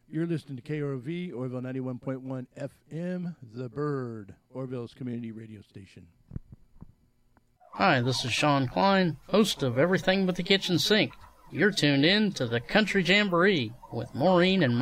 You're listening to KROV, Orville 91.1 FM, The Bird, Orville's community radio station. Hi, this is Sean Klein, host of Everything But the Kitchen Sink. You're tuned in to the Country Jamboree with Maureen and